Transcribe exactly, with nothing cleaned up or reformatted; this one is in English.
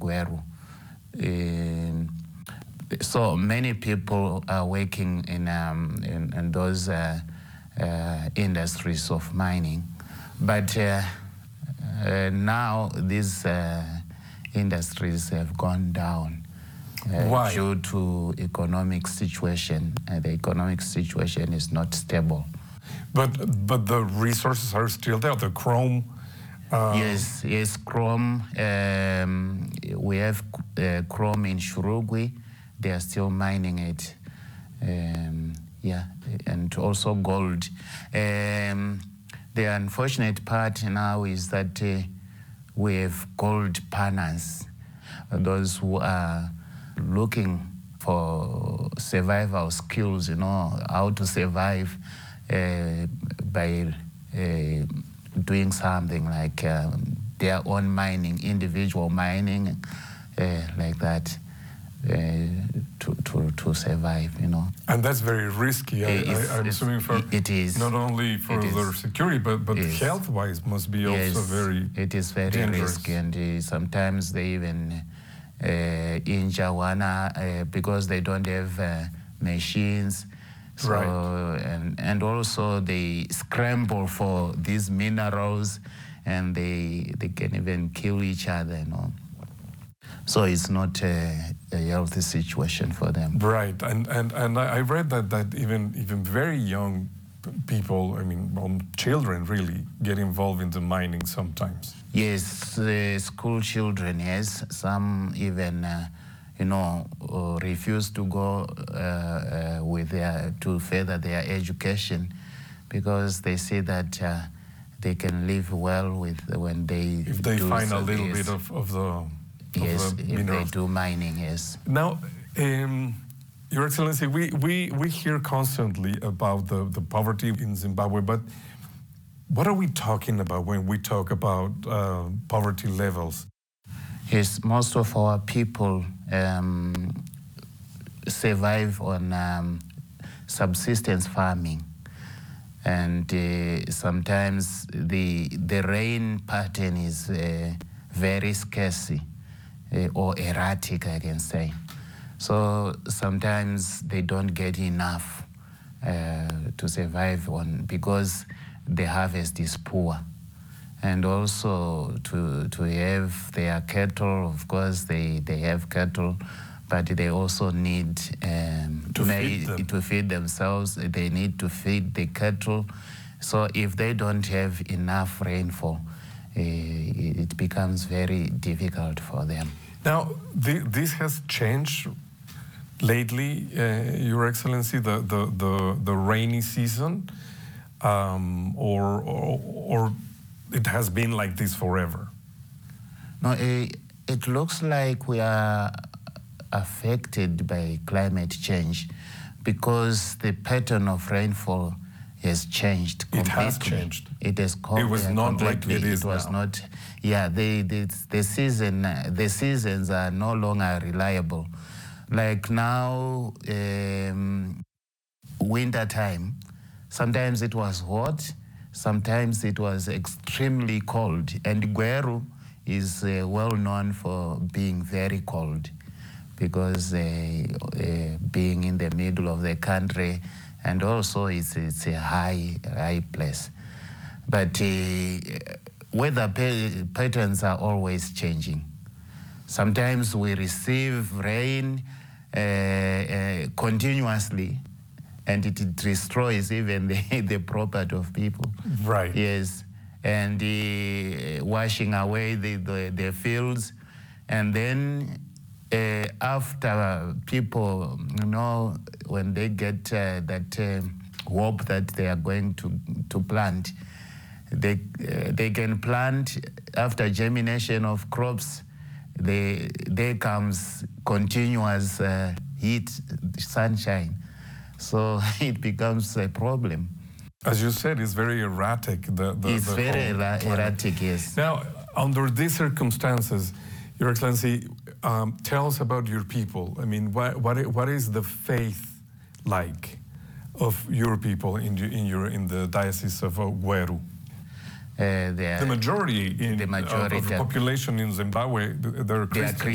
Gweru. Um, so many people are working in, um, in, in those uh, uh, industries of mining. But uh, uh, now these uh, industries have gone down. Uh, Why? Due to economic situation. Uh, the economic situation is not stable. But but the resources are still there. The chrome. Uh, yes, yes, chrome. Um, we have uh, chrome in Shurugwi. They are still mining it. Um, yeah, and also gold. Um, the unfortunate part now is that uh, we have gold panels. Those who are looking for survival skills, you know, how to survive uh, by uh, doing something like uh, their own mining, individual mining, uh, like that, uh, to, to, to survive, you know. And that's very risky, I, It's- I, I'm it's- assuming, for it is. not only for It their is. security, but, but Yes. health-wise must be also Yes, very it is very dangerous. risky, and uh, sometimes they even uh, injure one uh, because they don't have uh, machines. So, Right. and, and also they scramble for these minerals, and they they can even kill each other, you know. So it's not a, a healthy situation for them. Right, and and and I I read that that even even very young p- people, I mean, um, children really get involved in the mining sometimes. Yes, uh, school children, yes. Some even, uh, you know, uh, refuse to go uh, uh, with their, to further their education because they say that uh, they can live well with when they If they do find a so- little yes, bit of, of the, of yes, the if they minerals. do mining, yes. Now, um, Your Excellency, we, we, we hear constantly about the, the poverty in Zimbabwe, but what are we talking about when we talk about uh, poverty levels? Yes, most of our people um, survive on um, subsistence farming, and uh, sometimes the the rain pattern is uh, very scarce uh, or erratic, I can say. So sometimes they don't get enough uh, to survive on because the harvest is poor. And also to to have their cattle, of course, they, they have cattle, but they also need um, To may- feed them. to feed themselves. They need to feed the cattle. So if they don't have enough rainfall, uh, it becomes very difficult for them. Now, th this has changed lately, uh, Your Excellency, the, the, the, the rainy season, um, or, or, or it has been like this forever? No, it, it looks like we are affected by climate change because the pattern of rainfall has changed It completely. has changed. It has com- It was yeah, not like completely. it is It was now. not. Yeah, the the the season uh, the seasons are no longer reliable. Like now, um, winter time. Sometimes it was hot. Sometimes it was extremely cold. And Gweru is uh, well known for being very cold because uh, uh, being in the middle of the country, and also it's, it's a high, high place. But uh, weather pa- patterns are always changing. Sometimes we receive rain uh, uh, continuously, and it destroys even the, the property of people. Right. Yes, and uh, washing away the, the, the fields. And then uh, after people, you know, when they get uh, that uh, hope that they are going to, to plant, they, uh, they can plant after germination of crops. They, there comes continuous uh, heat, sunshine. So it becomes a problem. As you said, it's very erratic. The, the, It's the very whole erra- climate. erratic, yes. Now, under these circumstances, Your Excellency, um, tell us about your people. I mean, what, what, i- what is the faith like of your people in, you- in, your, in the Diocese of uh, Gweru? Uh, they are, The majority, in, the majority of, of the are- population in Zimbabwe, th- they're they are Christians.